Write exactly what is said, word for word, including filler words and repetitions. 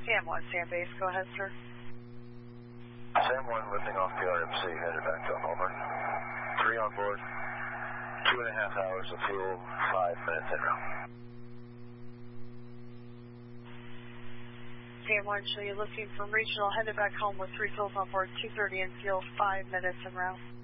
Sam one, Sam Base, go ahead, sir. Sam one, lifting off P R M C, headed back to Homer. Three on board, two and a half hours of fuel, five minutes en route. Sam one, show you lifting from regional, headed back home with three fills on board, two thirty in fuel, five minutes en route.